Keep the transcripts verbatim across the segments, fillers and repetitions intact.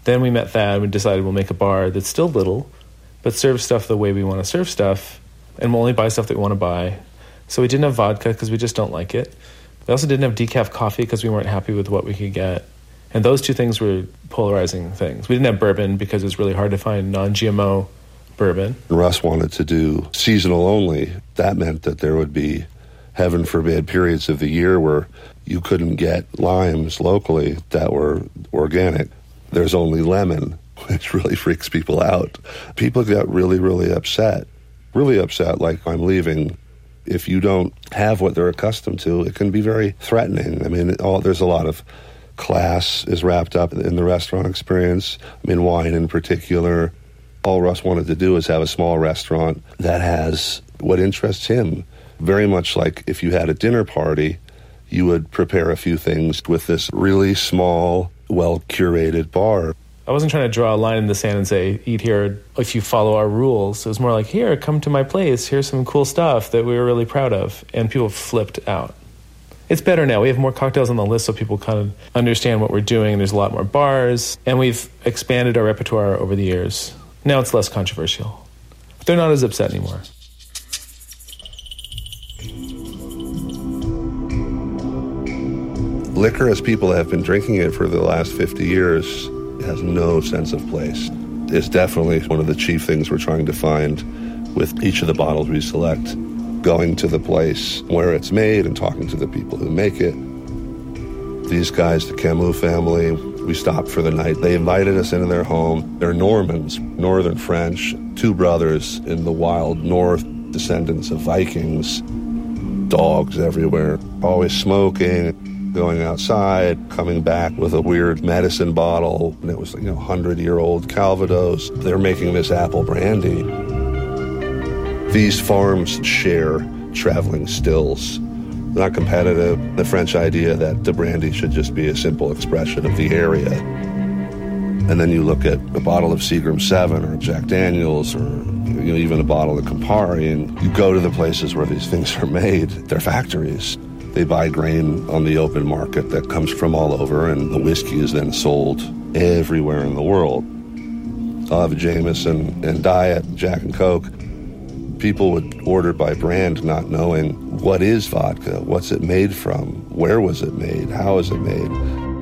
Then we met Thad. We decided we'll make a bar that's still little, but serves stuff the way we want to serve stuff, and we'll only buy stuff that we want to buy. So we didn't have vodka because we just don't like it. We also didn't have decaf coffee because we weren't happy with what we could get. And those two things were polarizing things. We didn't have bourbon because it was really hard to find non-G M O bourbon. Russ wanted to do seasonal only. That meant that there would be, heaven forbid, periods of the year where you couldn't get limes locally that were organic. There's only lemon, which really freaks people out. People got really, really upset. Really upset, like I'm leaving. If you don't have what they're accustomed to, it can be very threatening. I mean, all, there's a lot of class is wrapped up in the restaurant experience. I mean, wine in particular. All Russ wanted to do is have a small restaurant that has what interests him. Very much like if you had a dinner party, you would prepare a few things with this really small, well-curated bar. I wasn't trying to draw a line in the sand and say, eat here if you follow our rules. It was more like, here, come to my place. Here's some cool stuff that we were really proud of. And people flipped out. It's better now. We have more cocktails on the list so people kind of understand what we're doing. There's a lot more bars. And we've expanded our repertoire over the years. Now it's less controversial. They're not as upset anymore. Liquor, as people have been drinking it for the last fifty years, has no sense of place. It's definitely one of the chief things we're trying to find with each of the bottles we select. Going to the place where it's made and talking to the people who make it. These guys, the Camus family, we stopped for the night. They invited us into their home. They're Normans, northern French, two brothers in the wild north, descendants of Vikings, dogs everywhere, always smoking, going outside, coming back with a weird medicine bottle, and it was, you know, hundred-year-old Calvados. They're making this apple brandy. These farms share traveling stills. They're not competitive. The French idea that the brandy should just be a simple expression of the area. And then you look at a bottle of Seagram seven or Jack Daniels or, you know, even a bottle of Campari, and you go to the places where these things are made. They're factories. They buy grain on the open market that comes from all over, and the whiskey is then sold everywhere in the world. I'll have a Jameson and Diet, Jack and Coke. People would order by brand not knowing what is vodka, what's it made from, where was it made, how is it made.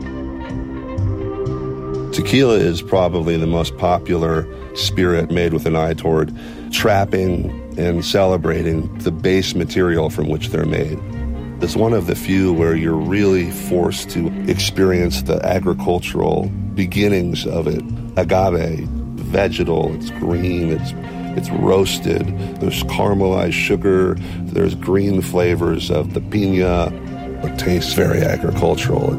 Tequila is probably the most popular spirit made with an eye toward trapping and celebrating the base material from which they're made. It's one of the few where you're really forced to experience the agricultural beginnings of it. Agave, vegetal, it's green, it's it's roasted, there's caramelized sugar, there's green flavors of the piña. It tastes very agricultural.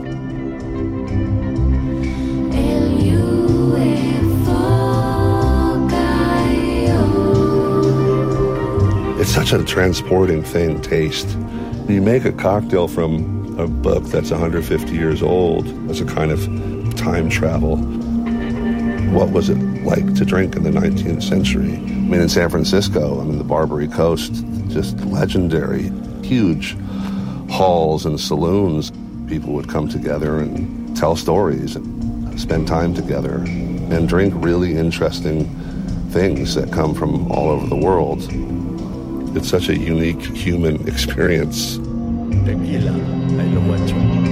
It's such a transporting thing, taste. You make a cocktail from a book that's one hundred fifty years old as a kind of time travel. What was it like to drink in the nineteenth century? I mean, in San Francisco, I mean, the Barbary Coast, just legendary, huge halls and saloons. People would come together and tell stories and spend time together and drink really interesting things that come from all over the world. It's such a unique human experience. Tequila, I lo guacho.